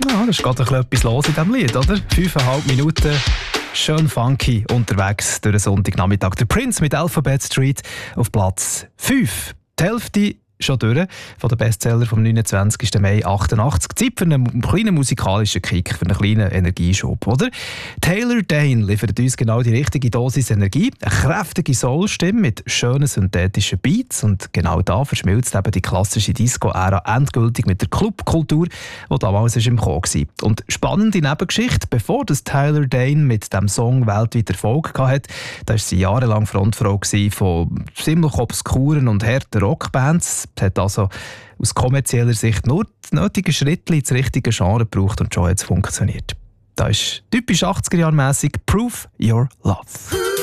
Ja, da ist gerade etwas los in diesem Lied, oder? 5,5 Minuten, schön funky unterwegs durch den Sonntagnachmittag. Der Prince mit Alphabet Street auf Platz 5. Die Hälfte schon durch von den Bestseller vom 29. Mai 88. Zeit für einen kleinen musikalischen Kick, für einen kleinen Energieschub, oder? Taylor Dayne liefert uns genau die richtige Dosis Energie, eine kräftige Soul-Stimme mit schönen synthetischen Beats und genau da verschmilzt eben die klassische Disco-Ära endgültig mit der Clubkultur, die damals im Kommen war. Und spannende Nebengeschichte, bevor das Taylor Dayne mit diesem Song weltweit Erfolg hatte, da war sie jahrelang Frontfrau von ziemlich obskuren und harten Rockbands. Sie hat also aus kommerzieller Sicht nur die nötigen Schritte ins richtige Genre gebraucht und schon hat es funktioniert. Das ist typisch 80er-Jahr-mässig Prove Your Love.